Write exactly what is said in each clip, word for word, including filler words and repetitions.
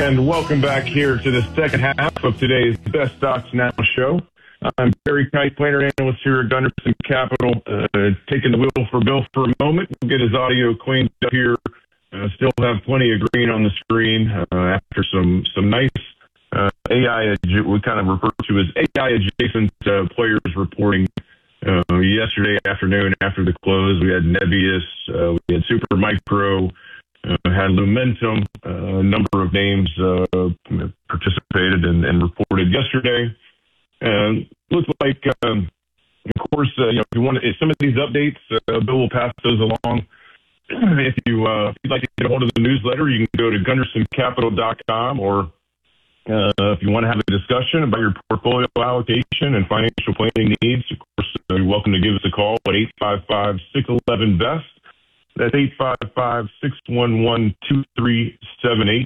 And welcome back here to the second half of today's Best Stocks Now show. I'm Barry Kite, planner analyst here at Gunderson Capital, uh, taking the wheel for Bill for a moment. We'll get his audio cleaned up here. Uh, still have plenty of green on the screen uh, after some some nice uh, A I, we kind of refer to as A I adjacent uh, players reporting uh, yesterday afternoon after the close. We had Nebius, uh, we had Supermicro, uh, had Lumentum, uh, a number of names uh, participated and, and reported yesterday. Uh, looks like, um, of course, uh, you know, if you want to, if some of these updates, uh, Bill will pass those along. If you uh, if you'd like to get a hold of the newsletter, you can go to gunderson capital dot com, or uh, if you want to have a discussion about your portfolio allocation and financial planning needs, of course, uh, you're welcome to give us a call at eight five five, six one one, B E S T. That's eight five five, six one one, two three seven eight.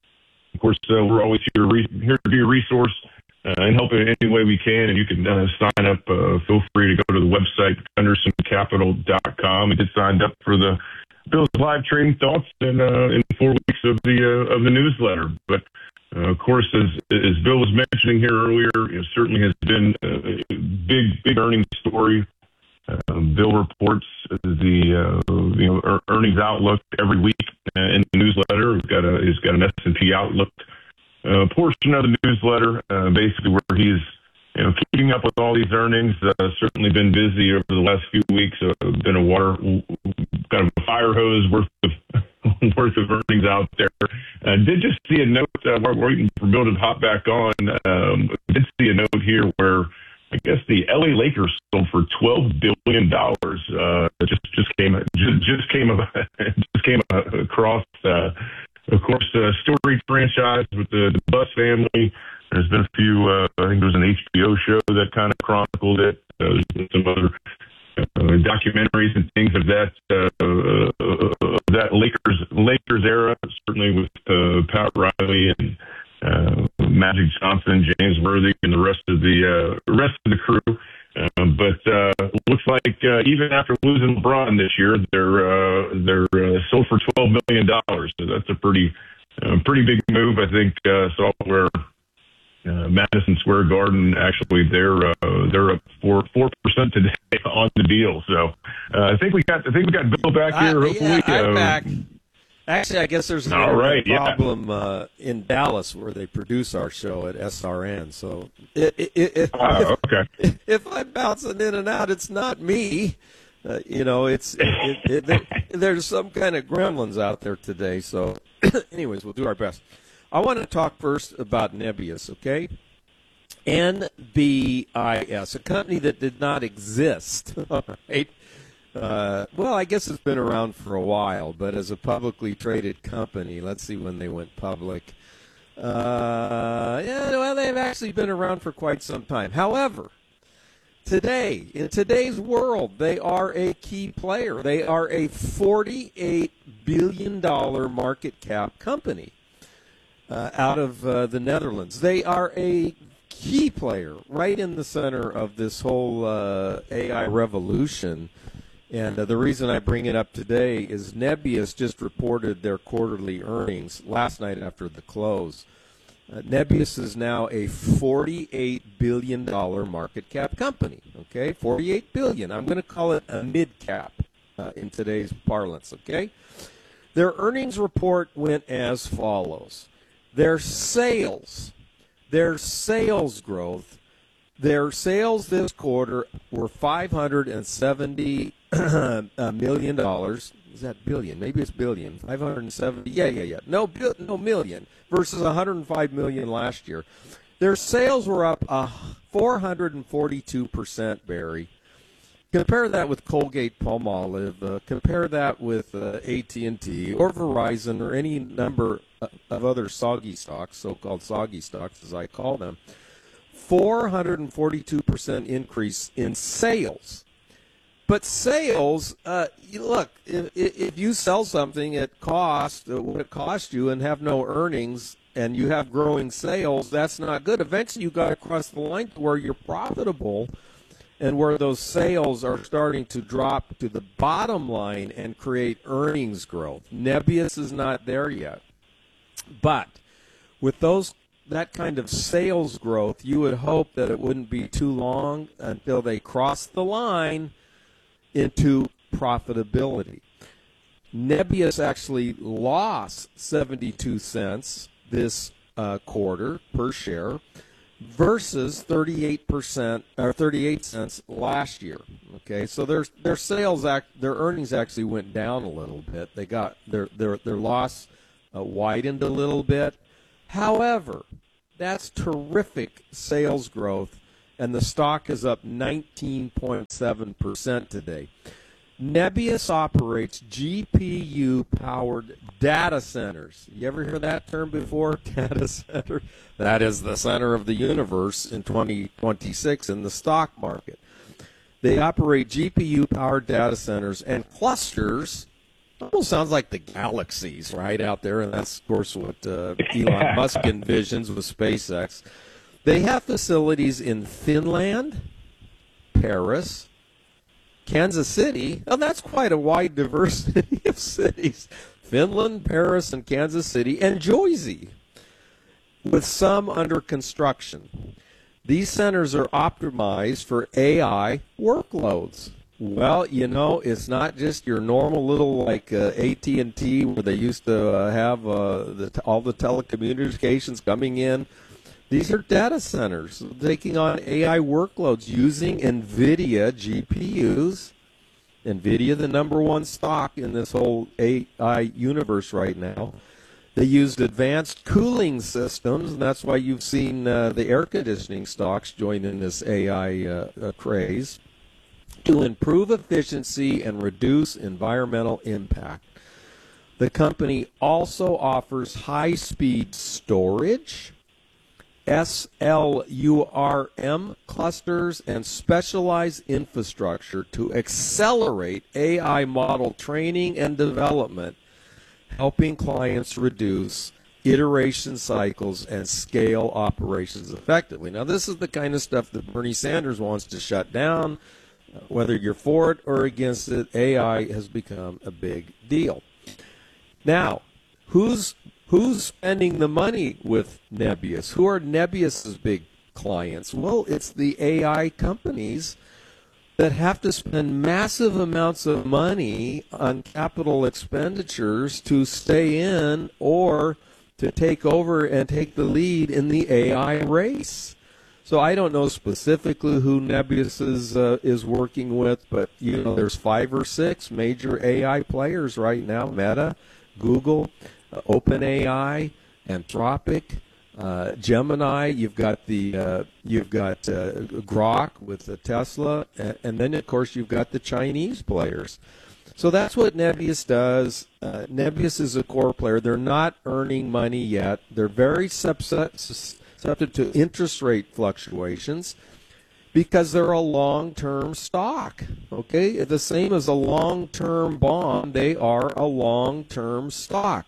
Of course, uh, we're always here, re- here to be a resource uh, and help in any way we can. And you can uh, sign up. Uh, feel free to go to the website, gunderson capital dot com, and get signed up for the Bill's live trading thoughts in, uh, in four weeks of the uh, of the newsletter. But uh, of course, as as Bill was mentioning here earlier, it certainly has been a big big earnings story. Uh, Bill reports the uh, you know earnings outlook every week in the newsletter. He's got a he's got an S and P outlook uh, portion of the newsletter, uh, basically where he's you know keeping up with all these earnings. Uh, certainly been busy over the last few weeks. Uh, been a water kind of a fire hose worth of worth of earnings out there. Uh, did just see a note. Uh, we're waiting for Bill to hop back on. Um, did see a note here where I guess the L A Lakers sold for twelve billion dollars. Uh, just just came just, just came just came across. Uh, of course, uh, storied franchise with the, the Buss family. There's been a few. Uh, I think there was an H B O show that kind of chronicled it. Uh, there's been some other uh, documentaries and things of that uh, uh, that Lakers Lakers era. Certainly with uh, Pat Riley and uh, Magic Johnson, James Worthy, and the rest of the uh, rest of the crew. Uh, but uh, looks like uh, even after losing LeBron this year, they're uh, they're uh, sold for twelve million dollars. So that's a pretty uh, pretty big move. I think uh, saw where uh, Madison Square Garden actually they're uh, they're up four four percent today on the deal. So uh, I think we got I think we got Bill back here. I, Hopefully, yeah, I'm uh, back. Actually, I guess there's a All right, problem yeah. uh, in Dallas where they produce our show at S R N. So it, it, it, oh, if, okay. if, if I'm bouncing in and out, it's not me. Uh, you know, it's it, it, it, there's some kind of gremlins out there today. So, anyways, we'll do our best. I want to talk first about Nebius, okay? N B I S, a company that did not exist, all right? Uh, well, I guess it's been around for a while, but as a publicly traded company, let's see when they went public. Uh, yeah, well, they've actually been around for quite some time. However, today, in today's world, they are a key player. They are a forty-eight billion dollars market cap company uh, out of uh, the Netherlands. They are a key player right in the center of this whole uh, A I revolution. And uh, the reason I bring it up today is Nebius just reported their quarterly earnings last night after the close. Uh, Nebius is now a forty-eight billion dollars market cap company, okay? forty-eight billion dollars. I'm going to call it a mid-cap uh, in today's parlance, okay? Their earnings report went as follows. Their sales, their sales growth, their sales this quarter were five hundred seventy million dollars. Is that billion? Maybe it's billion. five hundred seventy. Yeah, yeah, yeah. No, no million versus one hundred five million last year. Their sales were up uh, four hundred forty-two percent, Barry. Compare that with Colgate-Palmolive. Uh, compare that with uh, A T and T or Verizon or any number of other soggy stocks, so-called soggy stocks as I call them. four hundred forty-two percent increase in sales. But sales, uh, look, if, if you sell something at cost, uh, what it cost you, and have no earnings, and you have growing sales, that's not good. Eventually you got to cross the line to where you're profitable and where those sales are starting to drop to the bottom line and create earnings growth. Nebius is not there yet. But with those that kind of sales growth, you would hope that it wouldn't be too long until they cross the line into profitability. Nebius actually lost seventy-two cents this uh, quarter per share versus thirty-eight percent or thirty-eight cents last year. Okay, so their their sales act their earnings actually went down a little bit. They got their their their loss uh, widened a little bit. However, that's terrific sales growth, and the stock is up nineteen point seven percent today. Nebius operates G P U-powered data centers. You ever hear that term before? Data center? That is the center of the universe in twenty twenty-six in the stock market. They operate G P U-powered data centers and clusters. Almost sounds like the galaxies right out there, and that's, of course, what uh, Elon Musk envisions with SpaceX. They have facilities in Finland, Paris, Kansas City. Oh, that's quite a wide diversity of cities. Finland, Paris, and Kansas City, and Jersey, with some under construction. These centers are optimized for A I workloads. Well, you know, it's not just your normal little like uh, A T and T where they used to uh, have uh, the, all the telecommunications coming in. These are data centers taking on A I workloads using NVIDIA G P Us. NVIDIA, the number one stock in this whole A I universe right now. They used advanced cooling systems, and that's why you've seen uh, the air conditioning stocks join in this A I uh, uh, craze, to improve efficiency and reduce environmental impact. The company also offers high-speed storage, S L U R M clusters, and specialized infrastructure to accelerate A I model training and development, helping clients reduce iteration cycles and scale operations effectively. Now, this is the kind of stuff that Bernie Sanders wants to shut down. Whether you're for it or against it, A I has become a big deal. Now, who's who's spending the money with Nebius? Who are Nebius's big clients? Well, it's the A I companies that have to spend massive amounts of money on capital expenditures to stay in or to take over and take the lead in the A I race. So I don't know specifically who Nebius is, uh, is working with, but you know there's five or six major A I players right now: Meta, Google, uh, OpenAI, Anthropic, uh, Gemini. You've got the uh, you've got uh, Grok with the Tesla, and, and then of course you've got the Chinese players. So that's what Nebius does. Uh, Nebius is a core player. They're not earning money yet. They're very subset. subject to interest rate fluctuations because they're a long-term stock, okay? The same as a long-term bond, they are a long-term stock.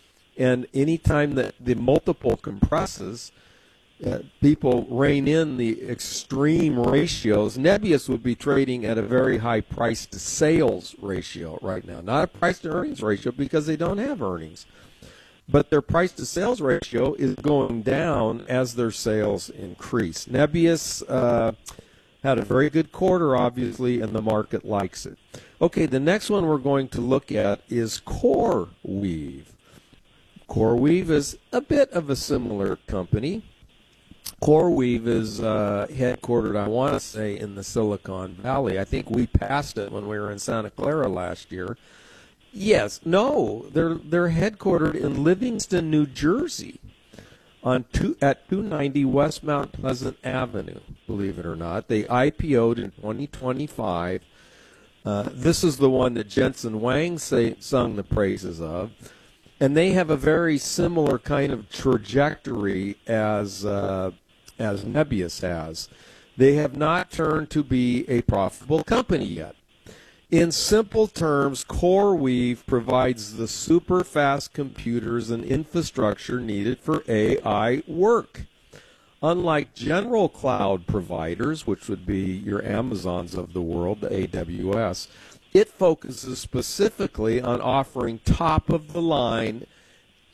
And anytime that the multiple compresses, uh, people rein in the extreme ratios. Nebius would be trading at a very high price-to-sales ratio right now, not a price-to-earnings ratio because they don't have earnings. But their price-to-sales ratio is going down as their sales increase. Nebius uh, had a very good quarter, obviously, and the market likes it. Okay, the next one we're going to look at is CoreWeave. CoreWeave is a bit of a similar company. CoreWeave is uh, headquartered, I want to say, in the Silicon Valley. I think we passed it when we were in Santa Clara last year. Yes, no, they're they're headquartered in Livingston, New Jersey, on two, at two ninety West Mount Pleasant Avenue. Believe it or not, they I P O'd in twenty twenty-five. Uh, this is the one that Jensen Huang say, sung the praises of, and they have a very similar kind of trajectory as uh, as Nebius has. They have not turned to be a profitable company yet. In simple terms, CoreWeave provides the super fast computers and infrastructure needed for A I work. Unlike general cloud providers, which would be your Amazons of the world, the A W S, it focuses specifically on offering top-of-the-line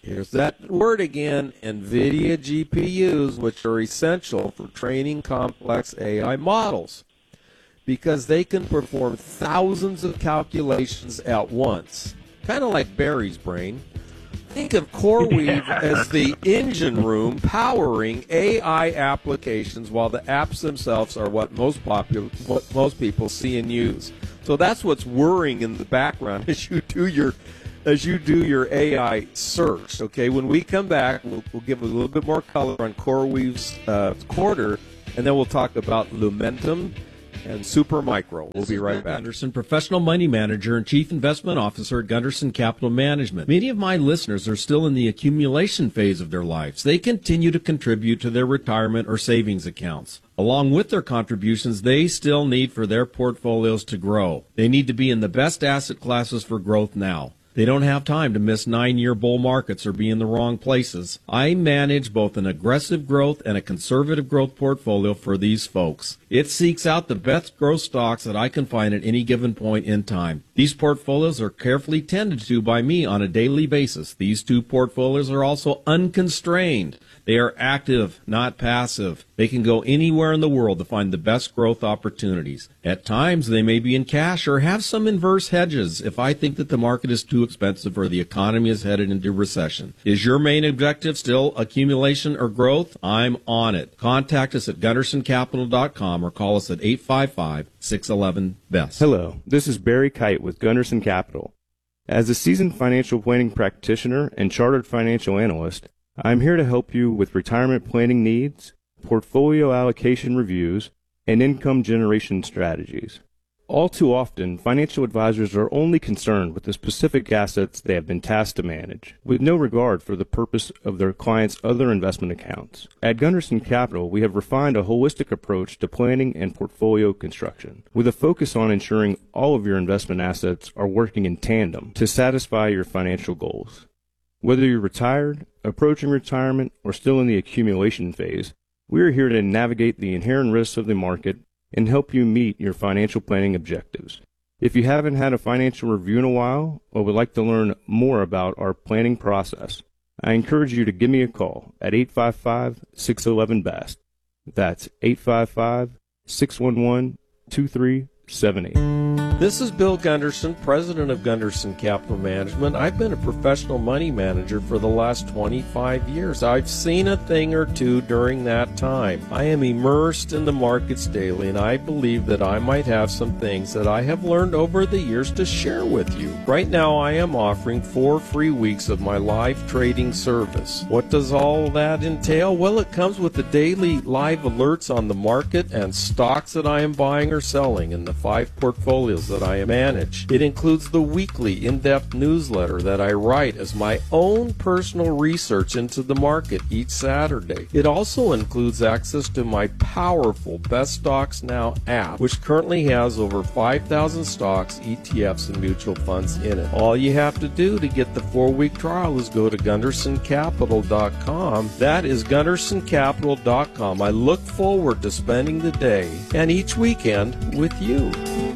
Here's that word again, NVIDIA G P Us, which are essential for training complex A I models because they can perform thousands of calculations at once, kind of like Barry's brain. Think of CoreWeave as the engine room powering A I applications, while the apps themselves are what most popular, what most people see and use. So that's what's whirring in the background as you do your as you do your A I search. Okay, when we come back, we'll, we'll give a little bit more color on CoreWeave's uh, quarter, and then we'll talk about Lumentum and Supermicro. We'll be right back. Gunderson, professional money manager and chief investment officer at Gunderson Capital Management. Many of my listeners are still in the accumulation phase of their lives. They continue to contribute to their retirement or savings accounts. Along with their contributions, they still need for their portfolios to grow. They need to be in the best asset classes for growth now. They don't have time to miss nine-year bull markets or be in the wrong places. I manage both an aggressive growth and a conservative growth portfolio for these folks. It seeks out the best growth stocks that I can find at any given point in time. These portfolios are carefully tended to by me on a daily basis. These two portfolios are also unconstrained. They are active, not passive. They can go anywhere in the world to find the best growth opportunities. At times, they may be in cash or have some inverse hedges if I think that the market is too expensive or the economy is headed into recession. Is your main objective still accumulation or growth? I'm on it. Contact us at gunderson capital dot com or call us at eight five five, six one one, B E S T. Hello, this is Barry Kite with Gunderson Capital. As a seasoned financial planning practitioner and chartered financial analyst, I'm here to help you with retirement planning needs, portfolio allocation reviews, and income generation strategies. All too often, financial advisors are only concerned with the specific assets they have been tasked to manage, with no regard for the purpose of their clients' other investment accounts. At Gunderson Capital, we have refined a holistic approach to planning and portfolio construction, with a focus on ensuring all of your investment assets are working in tandem to satisfy your financial goals. Whether you're retired, approaching retirement, or still in the accumulation phase, we are here to navigate the inherent risks of the market and help you meet your financial planning objectives. If you haven't had a financial review in a while or would like to learn more about our planning process, I encourage you to give me a call at eight five five, six one one, B E S T. That's eight five five, six one one, two three seven eight. This is Bill Gunderson, president of Gunderson Capital Management. I've been a professional money manager for the last twenty-five years. I've seen a thing or two during that time. I am immersed in the markets daily, and I believe that I might have some things that I have learned over the years to share with you. Right now, I am offering four free weeks of my live trading service. What does all that entail? Well, it comes with the daily live alerts on the market and stocks that I am buying or selling in the five portfolios that I manage. It includes the weekly in-depth newsletter that I write as my own personal research into the market each Saturday. It also includes access to my powerful Best Stocks Now app, which currently has over five thousand stocks, E T Fs, and mutual funds in it. All you have to do to get the four-week trial is go to gunderson capital dot com. That is gunderson capital dot com. I look forward to spending the day and each weekend with you.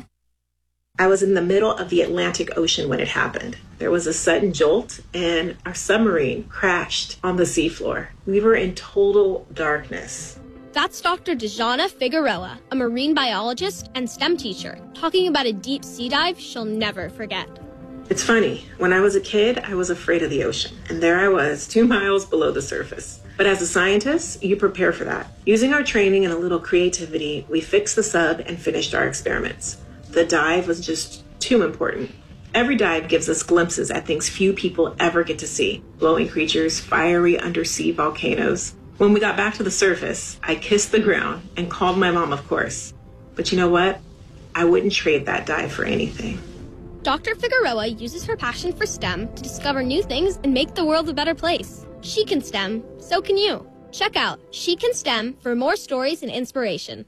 I was in the middle of the Atlantic Ocean when it happened. There was a sudden jolt and our submarine crashed on the seafloor. We were in total darkness. That's Doctor Dejana Figueroa, a marine biologist and STEM teacher, talking about a deep sea dive she'll never forget. It's funny, when I was a kid, I was afraid of the ocean, and there I was, two miles below the surface. But as a scientist, you prepare for that. Using our training and a little creativity, we fixed the sub and finished our experiments. The dive was just too important. Every dive gives us glimpses at things few people ever get to see. Glowing creatures, fiery undersea volcanoes. When we got back to the surface, I kissed the ground and called my mom, of course. But you know what? I wouldn't trade that dive for anything. Doctor Figueroa uses her passion for STEM to discover new things and make the world a better place. She can STEM, so can you. Check out She Can STEM for more stories and inspiration.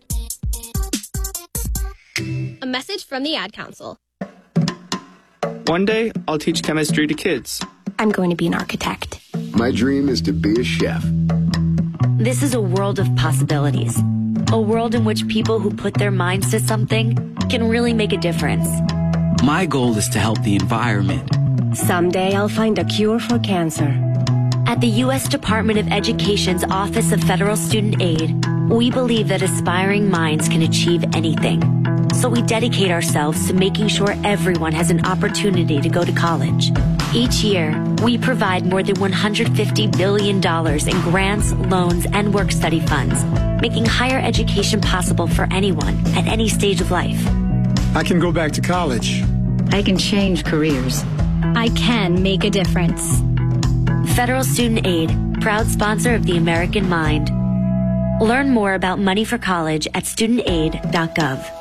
A message from the Ad Council. One day, I'll teach chemistry to kids. I'm going to be an architect. My dream is to be a chef. This is a world of possibilities. A world in which people who put their minds to something can really make a difference. My goal is to help the environment. Someday I'll find a cure for cancer. At the U S Department of Education's Office of Federal Student Aid, we believe that aspiring minds can achieve anything. So we dedicate ourselves to making sure everyone has an opportunity to go to college. Each year, we provide more than one hundred fifty billion dollars in grants, loans, and work-study funds, making higher education possible for anyone at any stage of life. I can go back to college. I can change careers. I can make a difference. Federal Student Aid, proud sponsor of the American Mind. Learn more about money for college at student aid dot gov.